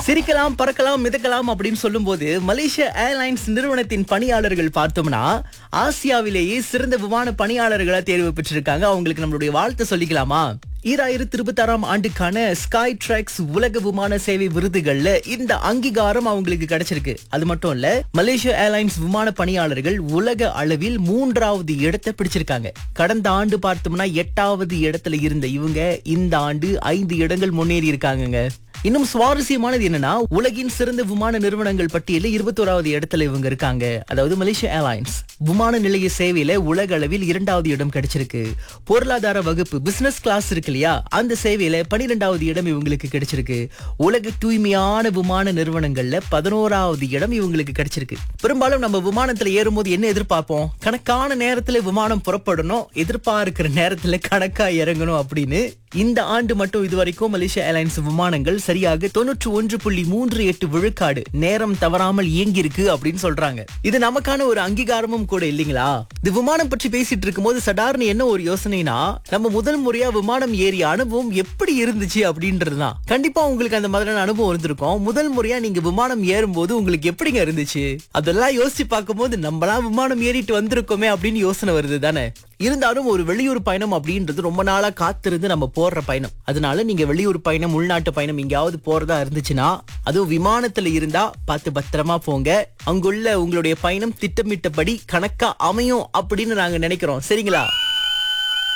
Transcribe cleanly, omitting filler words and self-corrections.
சிரிக்கலாம், பறக்கலாம், மிதக்கலாம் அப்படின்னு சொல்லும்போது மலேசிய ஏர்லைன்ஸ் நிறுவனத்தின் பணியாளர்கள் பார்த்தோம்னா ஆசியாவிலேயே சிறந்த விமான பணியாளர்களா தேர்வு பெற்றிருக்காங்க. அவங்களுக்கு நம்மளுடைய வாழ்த்து சொல்லிக்கலாமா? 2026 ஆண்டுக்கான ஸ்கை ட்ராக்ஸ் உலக விமான சேவை விருதுகள்ல இந்த அங்கீகாரம் அவங்களுக்கு கிடைச்சிருக்கு. அது மட்டும் இல்ல, மலேசிய ஏர்லைன்ஸ் விமான பணியாளர்கள் உலக அளவில் 3வது இடத்தை பிடிச்சிருக்காங்க. கடந்த ஆண்டு பார்த்தோம்னா 8வது இடத்துல இருந்த இவங்க இந்த ஆண்டு 5 இடங்கள் முன்னேறி இருக்காங்க. இன்னும் சுவாரஸ்யமானது என்னன்னா, உலகின் சிறந்த விமான நிறுவனங்கள் பட்டியலில் 21வது இடத்துல இவங்க இருக்காங்க. அதாவது மலேசியா ஏர்லைன்ஸ் விமான நிலைய சேவையில உலக அளவில் 2வது இடம் கிடைச்சிருக்கு. பொருளாதார வகுப்பு பிசினஸ் கிளாஸ் இருக்கு இல்லையா, அந்த சேவையில 12வது இடம் இவங்களுக்கு கிடைச்சிருக்கு. உலக தூய்மையான விமான நிறுவனங்கள்ல 11வது இடம் இவங்களுக்கு கிடைச்சிருக்கு. பெரும்பாலும் நம்ம விமானத்துல ஏறும்போது என்ன எதிர்பார்ப்போம்? கணக்கான நேரத்துல விமானம் புறப்படணும், எதிர்பார்க்கிற நேரத்துல கணக்கா இறங்கணும் அப்படின்னு. இந்த ஆண்டு மட்டும் இதுவரைக்கும் மலேசியா ஏர்லைன்ஸ் விமானங்கள் சரியாக 91.38 விழுக்காடு நேரம் தவறாமல் இயங்கி இருக்கு அப்படின்னு சொல்றாங்க. இது நமக்கான ஒரு அங்கீகாரமும் கூட இல்லீங்களா? இந்த விமானம் பற்றி பேசிட்டு இருக்கும்போது சடார்னு என்ன ஒரு யோசனைனா, நம்ம முதல் முறையா விமானம் ஏறிய அனுபவம் எப்படி இருந்துச்சு அப்படின்றதுதான். கண்டிப்பா உங்களுக்கு அந்த மாதிரியான அனுபவம் இருந்திருக்கும். முதல் முறையா நீங்க விமானம் ஏறும்போது உங்களுக்கு எப்படிங்க இருந்துச்சு? அதெல்லாம் யோசிச்சு பார்க்கும்போது நம்மளாம் விமானம் ஏறிட்டு வந்திருக்கோமே அப்படின்னு யோசனை வருது தானே. இருந்தாலும் ஒரு வெளியூர் பயணம் அப்படின்றது ரொம்ப நாளா காத்திருந்து நம்ம போடுற பயணம். அதனால நீங்க வெளியூர் பயணம், உள்நாட்டு பயணம் எங்கேயாவது போறதா இருந்துச்சுன்னா, அதுவும் விமானத்துல இருந்தா பார்த்து பத்திரமா போங்க. அங்குள்ள உங்களுடைய பயணம் திட்டமிட்டபடி கணக்கா அமையும் அப்படின்னு நாங்க நினைக்கிறோம். சரிங்களா?